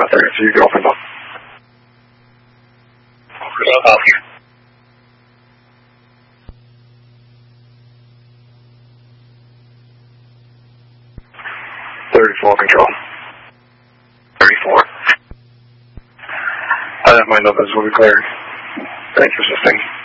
there. So you can open up. Crystal copy. Control. 34. I have my numbers will be cleared. Thanks for assisting.